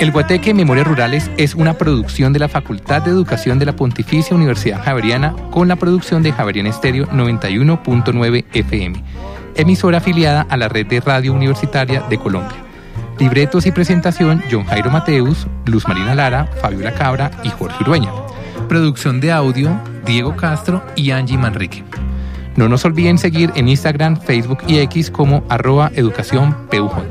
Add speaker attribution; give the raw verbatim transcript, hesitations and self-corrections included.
Speaker 1: El Guateque Memorias Rurales es una producción de la Facultad de Educación de la Pontificia Universidad Javeriana con la producción de Javeriana Estéreo noventa y uno punto nueve F M, emisora afiliada a la red de radio universitaria de Colombia. Libretos y presentación, John Jairo Mateus, Luz Marina Lara, Fabiola Cabra y Jorge Urueña. Producción de audio, Diego Castro y Angie Manrique. No nos olviden seguir en Instagram, Facebook y X como arroba educación P U J.